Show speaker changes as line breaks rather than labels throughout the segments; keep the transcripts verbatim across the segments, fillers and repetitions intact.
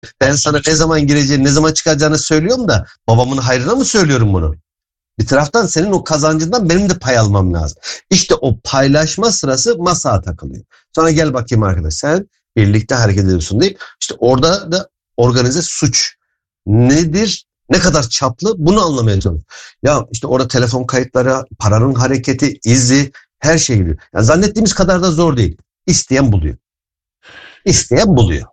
Ben sana ne zaman gireceğini, ne zaman çıkacağını söylüyorum da babamın hayrına mı söylüyorum bunu? Bir taraftan senin o kazancından benim de pay almam lazım. İşte o paylaşma sırası masaya takılıyor. Sonra gel bakayım arkadaş, sen birlikte hareket ediyorsun deyip işte orada da organize suç nedir, ne kadar çaplı, bunu anlamaya çalışıyorum. Ya işte orada telefon kayıtları, paranın hareketi, izi, her şey gidiyor. Yani zannettiğimiz kadar da zor değil. İsteyen buluyor. İsteyen buluyor.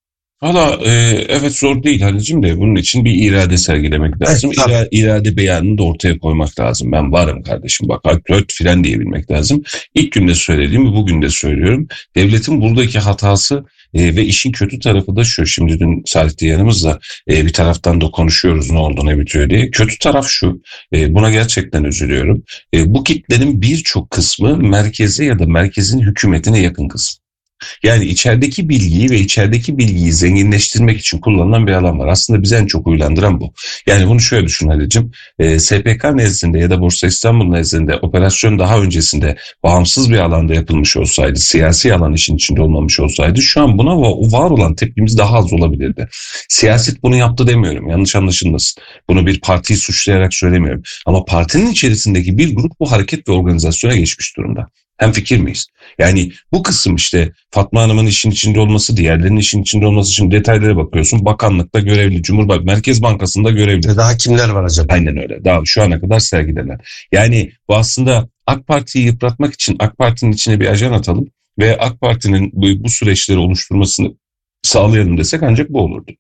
Valla e, evet zor değil Halicim, de bunun için bir irade sergilemek lazım.
Evet,
İra, irade beyanını da ortaya koymak lazım. Ben varım kardeşim, bak hak dört filan diyebilmek lazım. İlk günde söylediğimi bugün de söylüyorum. Devletin buradaki hatası e, ve işin kötü tarafı da şu. Şimdi dün Salih de yanımızda, e, bir taraftan da konuşuyoruz ne oldu ne bitiyor diye. Kötü taraf şu, e, buna gerçekten üzülüyorum. E, bu kitlenin birçok kısmı merkeze ya da merkezin hükümetine yakın kısım. Yani içerideki bilgiyi ve içerideki bilgiyi zenginleştirmek için kullanılan bir alan var. Aslında bizi en çok uylandıran bu. Yani bunu şöyle düşün Halicim. E, S P K nezdinde ya da Borsa İstanbul nezdinde operasyon daha öncesinde bağımsız bir alanda yapılmış olsaydı, siyasi alan işin içinde olmamış olsaydı, şu an buna var olan tepkimiz daha az olabilirdi. Siyaset bunu yaptı demiyorum. Yanlış anlaşılmasın. Bunu bir partiyi suçlayarak söylemiyorum. Ama partinin içerisindeki bir grup bu hareket ve organizasyona geçmiş durumda. Hemfikir miyiz? Yani bu kısım işte Fatma Hanım'ın işin içinde olması, diğerlerinin işin içinde olması, şimdi detaylara bakıyorsun. Bakanlıkta görevli, Cumhurbaşkanı Merkez Bankası'nda görevli.
Daha kimler var acaba?
Aynen öyle. Daha şu ana kadar sergilenen. Yani bu aslında AK Parti'yi yıpratmak için AK Parti'nin içine bir ajan atalım ve AK Parti'nin bu, bu süreçleri oluşturmasını sağlayalım desek ancak bu olurdu.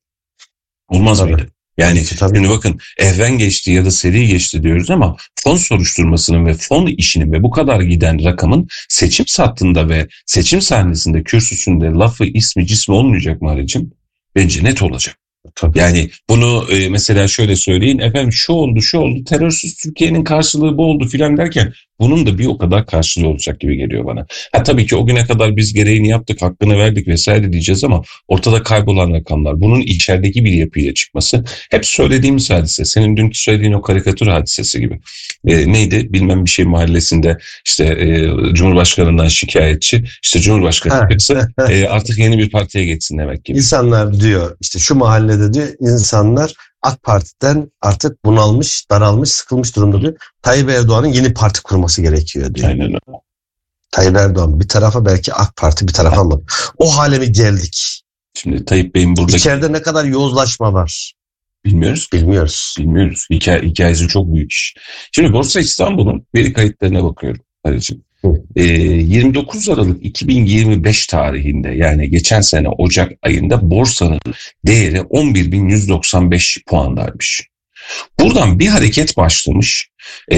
Olmaz
Tabii.
mıydı? Yani
Tabii.
şimdi bakın, ehven geçti ya da seri geçti diyoruz ama fon soruşturmasının ve fon işinin ve bu kadar giden rakamın seçim sattığında ve seçim sahnesinde kürsüsünde lafı, ismi, cismi olmayacak mı Halicim? Bence net olacak.
Tabii.
Yani bunu e, mesela şöyle söyleyin, efendim şu oldu şu oldu, terörsüz Türkiye'nin karşılığı bu oldu filan derken bunun da bir o kadar karşılığı olacak gibi geliyor bana. Ha tabii ki o güne kadar biz gereğini yaptık, hakkını verdik vesaire diyeceğiz ama ortada kaybolan rakamlar, bunun içerideki bir yapıyla çıkması, hep söylediğimiz hadise, senin dünkü söylediğin o karikatür hadisesi gibi. E, neydi bilmem bir şey mahallesinde işte e, Cumhurbaşkanı'ndan şikayetçi, işte Cumhurbaşkanı e, artık yeni bir partiye geçsin demek gibi.
İnsanlar diyor işte şu mahallede diyor insanlar AK Parti'den artık bunalmış, daralmış, sıkılmış durumda diyor. Tayyip Erdoğan'ın yeni parti kurması gerekiyor diyor.
Aynen öyle.
Tayyip Erdoğan bir tarafa, belki AK Parti bir tarafa mı? O hale mi geldik?
Şimdi Tayyip Bey'in burada...
İçeride ne kadar yozlaşma var?
Bilmiyoruz.
Bilmiyoruz.
Bilmiyoruz. Hikaye, hikayesi çok büyük iş. Şimdi Borsa İstanbul'un veri kayıtlarına bakıyorum Halicim. Ee, yirmi dokuz Aralık iki bin yirmi beş tarihinde, yani geçen sene Ocak ayında borsanın değeri on bir bin yüz doksan beş puandaymış. Buradan bir hareket başlamış.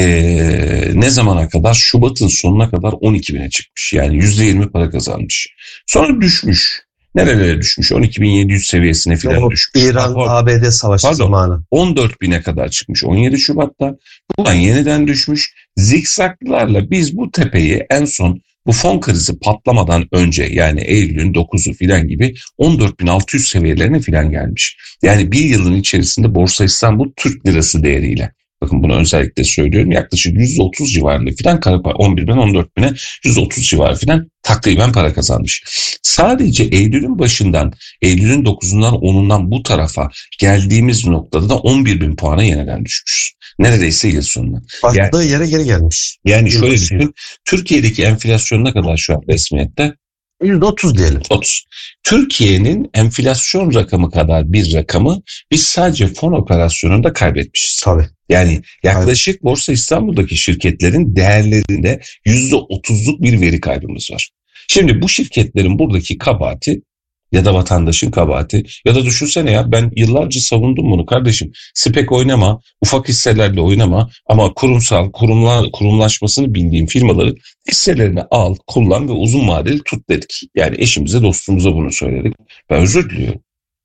Ee, ne zamana kadar? Şubat'ın sonuna kadar on iki bine çıkmış. Yani yüzde yirmi para kazanmış. Sonra düşmüş. Nerelere düşmüş? on iki bin yedi yüz seviyesine falan düşmüş.
İran-A B D savaşı
Pardon,
zamanı.
on dört bine kadar çıkmış on yedi Şubat'ta. Buradan yeniden düşmüş. Zikzaklarla biz bu tepeyi en son bu fon krizi patlamadan önce, yani Eylül'ün dokuzu filan gibi on dört bin altı yüz seviyelerine filan gelmiş. Yani bir yılın içerisinde Borsa İstanbul Türk lirası değeriyle, bakın bunu özellikle söylüyorum, yaklaşık yüzde otuz civarında filan, on bir bin on dört bine yüzde otuz civarı filan takriben para kazanmış. Sadece Eylül'ün başından, Eylül'ün dokuzundan onundan bu tarafa geldiğimiz noktada da on bir bin puana yeniden düşmüş. Neredeyse yıl sonuna.
Baktığı
Yani,
yere geri gelmiş.
yani şöyle düşün, Türkiye'deki enflasyon ne kadar şu an resmiyette?
yüzde otuz diyelim.
otuz. Türkiye'nin enflasyon rakamı kadar bir rakamı biz sadece fon operasyonunda kaybetmişiz.
Tabii.
Yani yaklaşık Tabii. Borsa İstanbul'daki şirketlerin değerlerinde yüzde otuzluk bir veri kaybımız var. Şimdi bu şirketlerin buradaki kabahati ya da vatandaşın kabahati, ya da düşünsene ya, ben yıllarca savundum bunu kardeşim. Spek oynama, ufak hisselerle oynama ama kurumsal, kurumla, kurumlaşmasını bildiğin firmaların hisselerini al, kullan ve uzun vadeli tut dedik. Yani eşimize, dostumuza bunu söyledik. Ben özür diliyorum.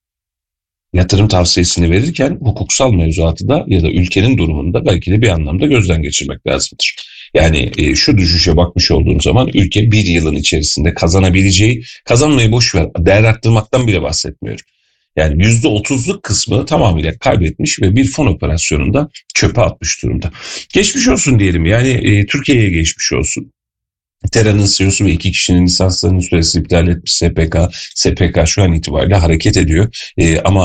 Yatırım tavsiyesini verirken hukuksal mevzuatı da ya da ülkenin durumunda belki de bir anlamda gözden geçirmek lazımdır. Yani e, şu düşüşe bakmış olduğum zaman ülke bir yılın içerisinde kazanabileceği, kazanmayı boş ver, değer arttırmaktan bile bahsetmiyorum. Yani yüzde otuzluk kısmını tamamıyla kaybetmiş ve bir fon operasyonunda çöpe atmış durumda. Geçmiş olsun diyelim, yani e, Türkiye'ye geçmiş olsun. Tera'nın C E O'su ve iki kişinin lisanslarının süresi iptal etmiş S P K. S P K şu an itibariyle hareket ediyor. E, ama